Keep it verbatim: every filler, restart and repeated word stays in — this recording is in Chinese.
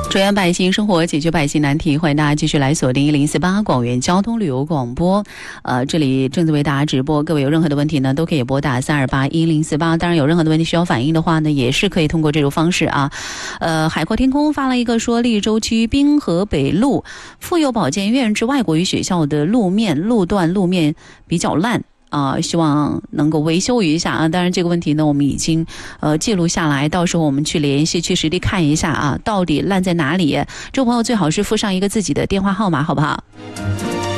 支援百姓生活，解决百姓难题，欢迎大家继续来锁定一零四八广元交通旅游广播。呃，这里正在为大家直播，各位有任何的问题呢，都可以拨打三二八一零四八。当然，有任何的问题需要反映的话呢，也是可以通过这种方式啊。呃，海阔天空发了一个说，利州区滨河北路妇幼保健院至外国语学校的路面路段路面比较烂。啊、呃，希望能够维修一下啊！当然，这个问题呢，我们已经呃记录下来，到时候我们去联系，去实地看一下啊，到底烂在哪里？这位朋友最好是附上一个自己的电话号码，好不好？